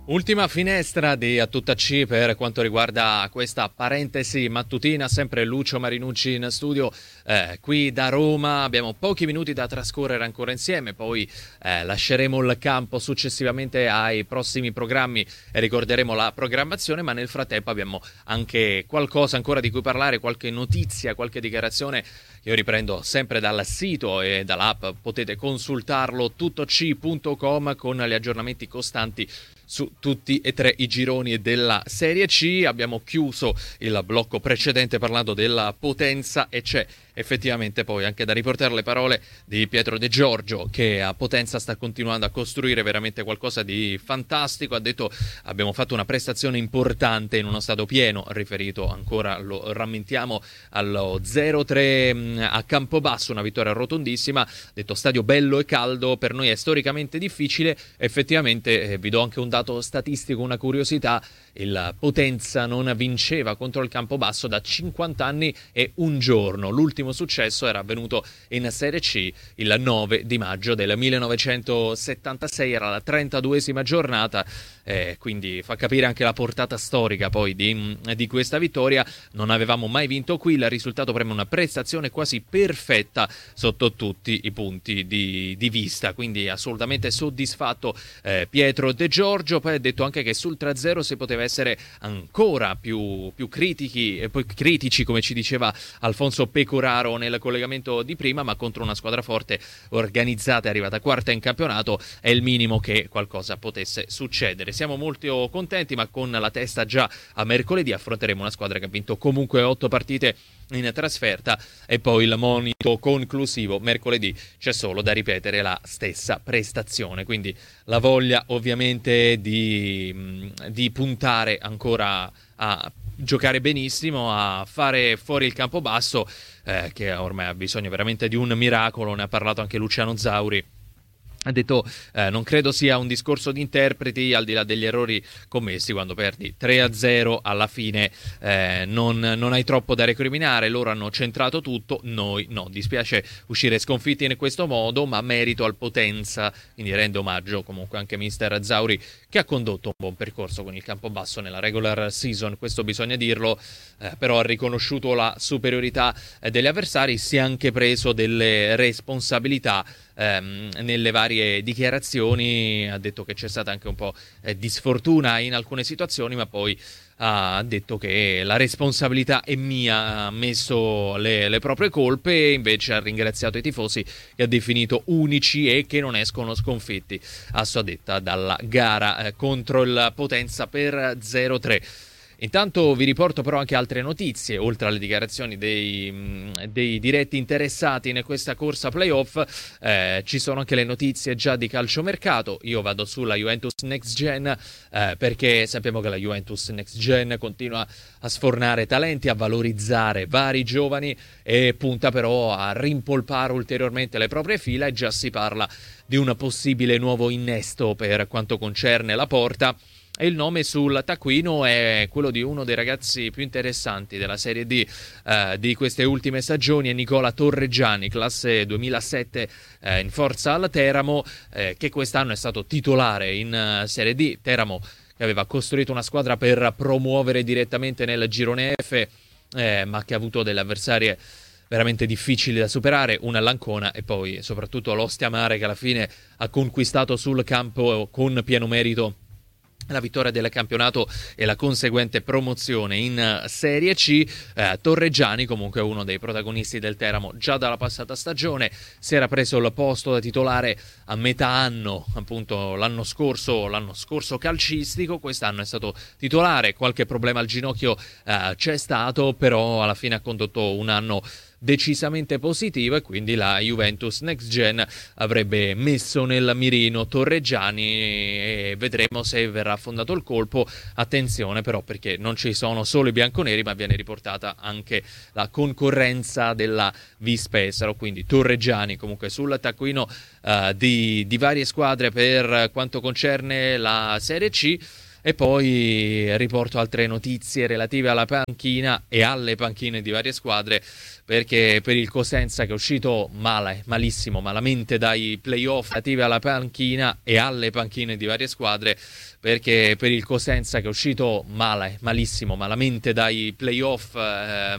Ultima finestra di A Tutta C per quanto riguarda questa parentesi mattutina, sempre Lucio Marinucci in studio qui da Roma. Abbiamo pochi minuti da trascorrere ancora insieme, poi lasceremo il campo successivamente ai prossimi programmi e ricorderemo la programmazione, ma nel frattempo abbiamo anche qualcosa ancora di cui parlare, qualche notizia, qualche dichiarazione. Io riprendo sempre dal sito e dall'app, potete consultarlo tuttoc.com con gli aggiornamenti costanti su tutti e tre i gironi della Serie C. Abbiamo chiuso il blocco precedente parlando della Potenza e c'è effettivamente poi anche da riportare le parole di Pietro De Giorgio, che a Potenza sta continuando a costruire veramente qualcosa di fantastico. Ha detto: abbiamo fatto una prestazione importante in uno stadio pieno, riferito ancora, lo rammentiamo, allo 0-3 a Campobasso, una vittoria rotondissima. Ha detto: stadio bello e caldo, per noi è storicamente difficile. Effettivamente vi do anche un dato statistico, una curiosità: il Potenza non vinceva contro il Campobasso da 50 anni e un giorno. L'ultimo successo era avvenuto in Serie C il 9 di maggio del 1976, era la 32esima giornata, quindi fa capire anche la portata storica poi di questa vittoria. Non avevamo mai vinto qui, il risultato preme una prestazione quasi perfetta sotto tutti i punti di vista, quindi assolutamente soddisfatto Pietro De Giorgio. Poi ha detto anche che sul 3-0 si poteva essere ancora più critici, come ci diceva Alfonso Pecoraro nel collegamento di prima, ma contro una squadra forte, organizzata e arrivata quarta in campionato è il minimo che qualcosa potesse succedere. Siamo molto contenti, ma con la testa già a mercoledì affronteremo una squadra che ha vinto comunque 8 partite in trasferta e poi il monito conclusivo mercoledì c'è solo da ripetere la stessa prestazione, quindi la voglia ovviamente di puntare ancora a giocare benissimo, a fare fuori il Campobasso, che ormai ha bisogno veramente di un miracolo. Ne ha parlato anche Luciano Zauri. Ha detto: non credo sia un discorso di interpreti, al di là degli errori commessi. Quando perdi 3-0 alla fine non hai troppo da recriminare, loro hanno centrato tutto, noi no. Dispiace uscire sconfitti in questo modo, ma merito al Potenza, quindi rende omaggio comunque anche mister Zauri, che ha condotto un buon percorso con il Campobasso nella regular season, questo bisogna dirlo, però ha riconosciuto la superiorità degli avversari, si è anche preso delle responsabilità nelle varie dichiarazioni. Ha detto che c'è stata anche un po' di sfortuna in alcune situazioni, ma poi ha detto che la responsabilità è mia, ha ammesso le proprie colpe e invece ha ringraziato i tifosi, che ha definito unici e che non escono sconfitti, a sua detta, dalla gara contro il Potenza per 0-3. Intanto vi riporto però anche altre notizie, oltre alle dichiarazioni dei diretti interessati in questa corsa playoff. Ci sono anche le notizie già di calciomercato. Io vado sulla Juventus Next Gen, perché sappiamo che la Juventus Next Gen continua a sfornare talenti, a valorizzare vari giovani e punta però a rimpolpare ulteriormente le proprie fila, e già si parla di un possibile nuovo innesto per quanto concerne la porta. E il nome sul taccuino è quello di uno dei ragazzi più interessanti della Serie D di queste ultime stagioni, è Nicola Torreggiani, classe 2007 in forza al Teramo, che quest'anno è stato titolare in Serie D. Teramo che aveva costruito una squadra per promuovere direttamente nel girone F, ma che ha avuto delle avversarie veramente difficili da superare, una l'Ancona e poi soprattutto l'Ostia Mare, che alla fine ha conquistato sul campo con pieno merito la vittoria del campionato e la conseguente promozione in Serie C. Torreggiani comunque è uno dei protagonisti del Teramo già dalla passata stagione, si era preso il posto da titolare a metà anno, appunto l'anno scorso calcistico. Quest'anno è stato titolare, qualche problema al ginocchio c'è stato, però alla fine ha condotto un anno decisamente positivo, e quindi la Juventus Next Gen avrebbe messo nel mirino Torreggiani e vedremo se verrà affondato il colpo. Attenzione però, perché non ci sono solo i bianconeri, ma viene riportata anche la concorrenza della Vispesaro, quindi Torreggiani comunque sul taccuino di varie squadre per quanto concerne la Serie C. E poi riporto altre notizie relative alla panchina e alle panchine di varie squadre, perché per il Cosenza che è uscito malissimo, malamente dai playoff, relative alla panchina e alle panchine di varie squadre, perché per il Cosenza che è uscito malissimo, malamente dai playoff